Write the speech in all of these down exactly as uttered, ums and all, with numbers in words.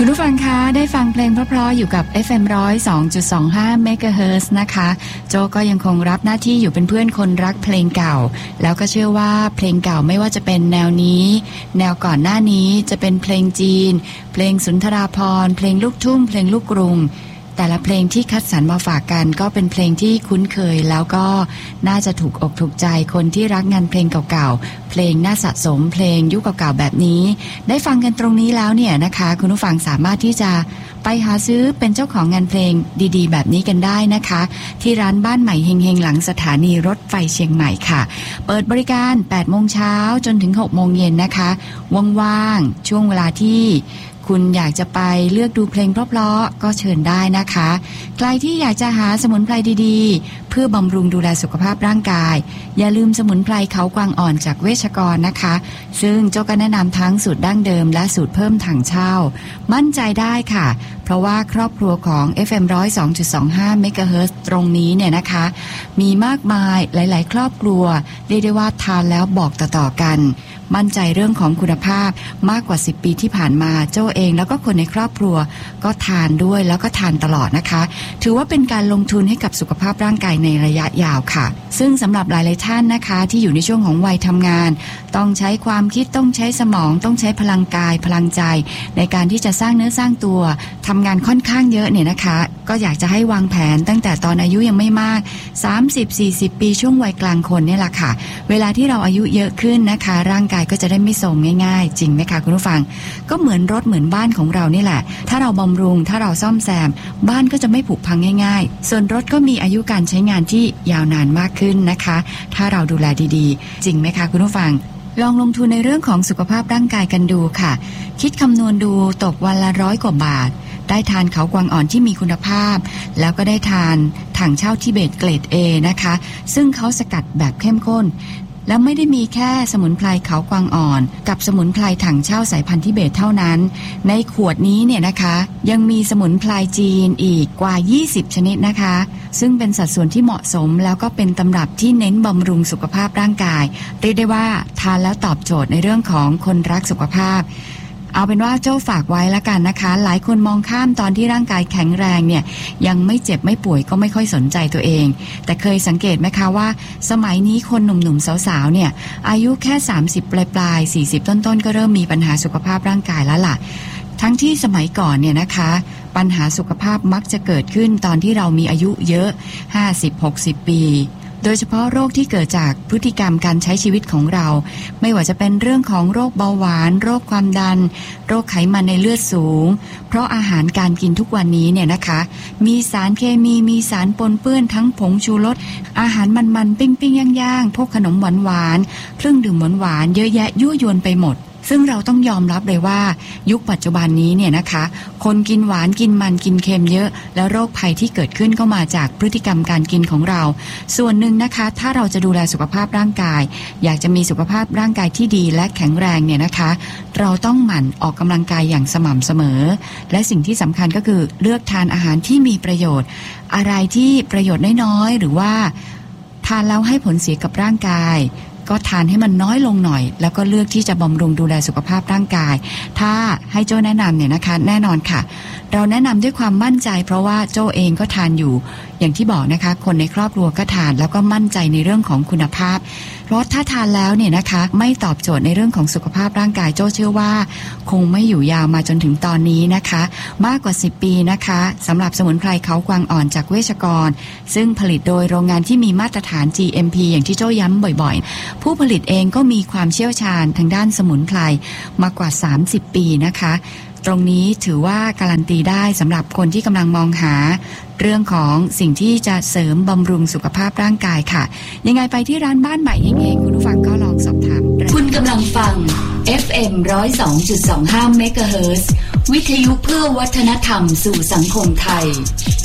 คุณผู้ฟังคะได้ฟังเพลงเพราะๆอยู่กับ เอฟ เอ็ม หนึ่งศูนย์สองจุดสองห้า เมกะเฮิรตซ์นะคะโจก็ยังคงรับหน้าที่อยู่เป็นเพื่อนคนรักเพลงเก่าแล้วก็เชื่อว่าเพลงเก่าไม่ว่าจะเป็นแนวนี้แนวก่อนหน้านี้จะเป็นเพลงจีนเพลงสุนทราภรณ์เพลงลูกทุ่งเพลงลูกกรุงแต่ละเพลงที่คัดสรรมาฝากกันก็เป็นเพลงที่คุ้นเคยแล้วก็น่าจะถูกอกถูกใจคนที่รักงานเพลงเก่าๆเพลงน่าสะสมเพลงยุคเก่าๆแบบนี้ได้ฟังกันตรงนี้แล้วเนี่ยนะคะคุณผู้ฟังสามารถที่จะไปหาซื้อเป็นเจ้าของงานเพลงดีๆแบบนี้กันได้นะคะที่ร้านบ้านใหม่เฮงๆหลังสถานีรถไฟเชียงใหม่ค่ะเปิดบริการ แปดโมงเช้าจนถึง หกโมงเย็นนะคะว่างๆช่วงเวลาที่คุณอยากจะไปเลือกดูเพลงเพราะๆก็เชิญได้นะคะใครที่อยากจะหาสมุนไพรดีๆเพื่อบำรุงดูแลสุขภาพร่างกายอย่าลืมสมุนไพรเขากวางอ่อนจากเวชกรนะคะซึ่งเจ้าก็แนะนำทั้งสูตรดั้งเดิมและสูตรเพิ่มถังเช่ามั่นใจได้ค่ะเพราะว่าครอบครัวของ เอฟ เอ็ม หนึ่งศูนย์สองจุดสองห้า เมกะเฮิรตซ์ตรงนี้เนี่ยนะคะมีมากมายหลายๆครอบครัวเรียกได้ว่าทานแล้วบอกต่อๆกันมั่นใจเรื่องของคุณภาพมากกว่าสิบปีที่ผ่านมาโจ้เองแล้วก็คนในครอบครัวก็ทานด้วยแล้วก็ทานตลอดนะคะถือว่าเป็นการลงทุนให้กับสุขภาพร่างกายในระยะยาวค่ะซึ่งสำหรับหลายๆท่านนะคะที่อยู่ในช่วงของวัยทำงานต้องใช้ความคิดต้องใช้สมองต้องใช้พลังกายพลังใจในการที่จะสร้างเนื้อสร้างตัวทำงานค่อนข้างเยอะเนี่ยนะคะก็อยากจะให้วางแผนตั้งแต่ตอนอายุยังไม่มาก สามสิบสี่สิบ ปีช่วงวัยกลางคนเนี่ยแหละค่ะเวลาที่เราอายุเยอะขึ้นนะคะร่างกายก็จะได้ไม่โทรมง่ายๆจริงไหมคะคุณผู้ฟังก็เหมือนรถเหมือนบ้านของเรานี่แหละถ้าเราบำรุงถ้าเราซ่อมแซมบ้านก็จะไม่ผุพังง่ายๆส่วนรถก็มีอายุการใช้งานที่ยาวนานมากขึ้นนะคะถ้าเราดูแลดีๆจริงไหมคะคุณผู้ฟังลองลงทุนในเรื่องของสุขภาพร่างกายกันดูค่ะคิดคำนวณดูตกวันละร้อยกว่าบาทได้ทานเขากวางอ่อนที่มีคุณภาพแล้วก็ได้ทานถังเช่าทิเบตเกรด A นะคะซึ่งเขาสกัดแบบเข้มข้นแล้วไม่ได้มีแค่สมุนไพรเขากวางอ่อนกับสมุนไพรถังเช่าสายพันธุ์ทิเบตเท่านั้นในขวดนี้เนี่ยนะคะยังมีสมุนไพรจีนอีกกว่ายี่สิบชนิดนะคะซึ่งเป็นสัดส่วนที่เหมาะสมแล้วก็เป็นตำรับที่เน้นบำรุงสุขภาพร่างกายเรียกได้ว่าทานแล้วตอบโจทย์ในเรื่องของคนรักสุขภาพเอาเป็นว่าเจ้าฝากไว้แล้วกันนะคะหลายคนมองข้ามตอนที่ร่างกายแข็งแรงเนี่ยยังไม่เจ็บไม่ป่วยก็ไม่ค่อยสนใจตัวเองแต่เคยสังเกตไหมคะว่าสมัยนี้คนหนุ่มๆสาวๆเนี่ยอายุแค่สามสิบปลายๆสี่สิบต้นๆก็เริ่มมีปัญหาสุขภาพร่างกายแล้วล่ะทั้งที่สมัยก่อนเนี่ยนะคะปัญหาสุขภาพมักจะเกิดขึ้นตอนที่เรามีอายุเยอะ ห้าสิบ หกสิบ ปีโดยเฉพาะโรคที่เกิดจากพฤติกรรมการใช้ชีวิตของเราไม่ว่าจะเป็นเรื่องของโรคเบาหวานโรคความดันโรคไขมันในเลือดสูงเพราะอาหารการกินทุกวันนี้เนี่ยนะคะมีสารเคมีมีสารปนเปื้อนทั้งผงชูรสอาหารมันๆปิ้งๆย่างๆพวกขนมหวานๆเครื่องดื่มหวานๆเยอะแยะยั่วยวนไปหมดซึ่งเราต้องยอมรับเลยว่ายุคปัจจุบันนี้เนี่ยนะคะคนกินหวานกินมันกินเค็มเยอะแล้วโรคภัยที่เกิดขึ้นก็มาจากพฤติกรรมการกินของเราส่วนหนึ่งนะคะถ้าเราจะดูแลสุขภาพร่างกายอยากจะมีสุขภาพร่างกายที่ดีและแข็งแรงเนี่ยนะคะเราต้องหมั่นออกกำลังกายอย่างสม่ำเสมอและสิ่งที่สำคัญก็คือเลือกทานอาหารที่มีประโยชน์อะไรที่ประโยชน์น้อยๆหรือว่าทานแล้วให้ผลเสียกับร่างกายก็ทานให้มันน้อยลงหน่อยแล้วก็เลือกที่จะบำรุงดูแลสุขภาพร่างกายถ้าให้โจ้แนะนำเนี่ยนะคะแน่นอนค่ะเราแนะนำด้วยความมั่นใจเพราะว่าโจ้เองก็ทานอยู่อย่างที่บอกนะคะคนในครอบครัวก็ทานแล้วก็มั่นใจในเรื่องของคุณภาพเพราะถ้าทานแล้วเนี่ยนะคะไม่ตอบโจทย์ในเรื่องของสุขภาพร่างกายโจ้เชื่อว่าคงไม่อยู่ยาวมาจนถึงตอนนี้นะคะมากกว่าสิบปีนะคะสำหรับสมุนไพรเขากวางอ่อนจากเวชกรซึ่งผลิตโดยโรงงานที่มีมาตรฐาน จี เอ็ม พี อย่างที่โจ้ย้ำบ่อยๆผู้ผลิตเองก็มีความเชี่ยวชาญทางด้านสมุนไพรมากว่าสามสิบปีนะคะตรงนี้ถือว่าการันตีได้สำหรับคนที่กำลังมองหาเรื่องของสิ่งที่จะเสริมบำรุงสุขภาพร่างกายค่ะยังไงไปที่ร้านบ้านใหม่เองๆคุณผู้ฟังก็ลองสอบถามคุณกำลังฟัง เอฟ เอ็ม หนึ่งศูนย์สองจุดสองห้า เมกะเฮิรตซ์วิทยุเพื่อวัฒนธรรมสู่สังคมไทย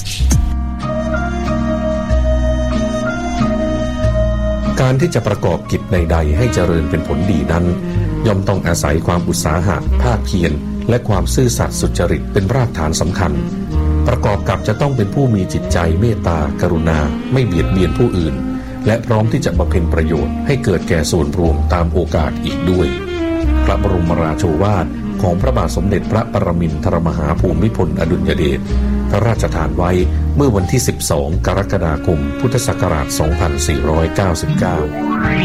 การที่จะประกอบกิจใดๆให้เจริญเป็นผลดีนั้นย่อมต้องอาศัยความอุตสาหะภาคเพียรและความซื่อสัตย์สุจริตเป็นรากฐานสำคัญประกอบกับจะต้องเป็นผู้มีจิตใจเมตตากรุณาไม่เบียดเบียนผู้อื่นและพร้อมที่จะบำเพ็ญประโยชน์ให้เกิดแก่ส่วนรวมตามโอกาสอีกด้วยพระบรมราโชวาทของพระบาทสมเด็จพระปรมินทรมหาภูมิพลอดุลยเดชพระราชทานไว้เมื่อวันที่สิบสองกรกฎาคมพุทธศักราชสองพันสี่ร้อยเก้าสิบเก้า